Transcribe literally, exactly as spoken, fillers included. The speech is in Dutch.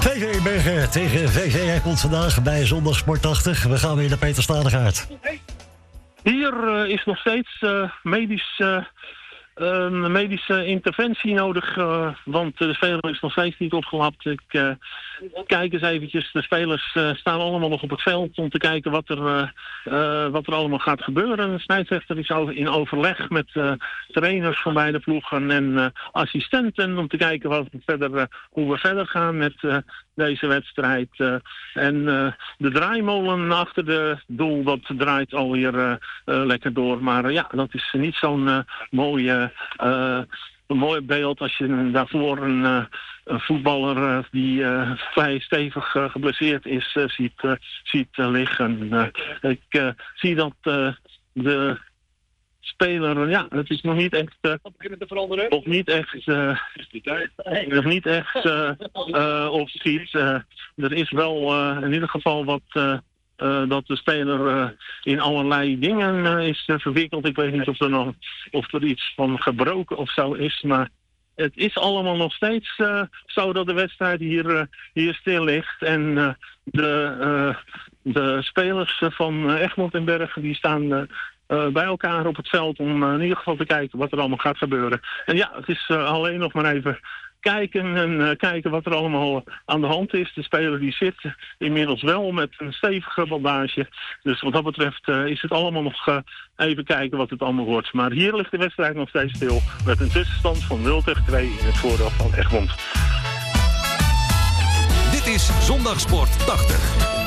V V Bergen tegen V V Egmond vandaag bij Zondagsport tachtig. We gaan weer naar Peter Stadegaard. Hier uh, is nog steeds uh, medisch, uh, uh, medische interventie nodig, uh, want de speler is nog steeds niet opgelapt. Ik uh, kijk eens eventjes, de spelers uh, staan allemaal nog op het veld om te kijken wat er, uh, uh, wat er allemaal gaat gebeuren. De scheidsrechter is in overleg met uh, trainers van beide ploegen en uh, assistenten om te kijken wat we verder, uh, hoe we verder gaan met uh, deze wedstrijd. Uh, en uh, de draaimolen achter de doel, dat draait alweer uh, uh, lekker door. Maar uh, ja, dat is niet zo'n uh, mooie... Uh, Een mooi beeld als je daarvoor een, uh, een voetballer uh, die uh, vrij stevig uh, geblesseerd is, uh, ziet, uh, ziet uh, liggen. Uh, ik uh, zie dat uh, de speler, ja, het is nog niet echt, uh, nog niet echt, uh, nog niet echt uh, uh, opschiet. Uh, er is wel uh, in ieder geval wat... Uh, Uh, dat de speler uh, in allerlei dingen uh, is uh, verwikkeld. Ik weet niet of er nog of er iets van gebroken of zo is, maar het is allemaal nog steeds uh, zo dat de wedstrijd hier, uh, hier stil ligt. En uh, de, uh, de spelers van uh, Egmond en Bergen die staan uh, uh, bij elkaar op het veld om uh, in ieder geval te kijken wat er allemaal gaat gebeuren. En ja, het is uh, alleen nog maar even kijken en uh, kijken wat er allemaal aan de hand is. De speler die zit inmiddels wel met een stevige bandage. Dus wat dat betreft uh, is het allemaal nog uh, even kijken wat het allemaal wordt. Maar hier ligt de wedstrijd nog steeds stil met een tussenstand van nul tegen twee in het voordeel van Egmond. Dit is Zondagsport tachtig.